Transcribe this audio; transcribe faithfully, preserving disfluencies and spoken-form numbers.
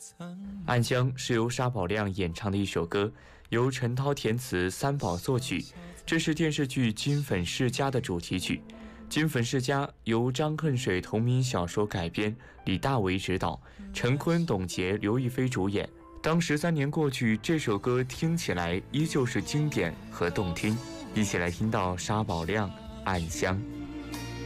暗香是由沙宝亮演唱的一首歌，由陈涛填词，三宝作曲。这是电视剧《金粉世家》的主题曲。《金粉世家》由张恨水同名小说改编，李大为执导，陈坤、董洁、刘亦菲主演。当十三年过去，这首歌听起来依旧是经典和动听。一起来听到沙宝亮《暗香》。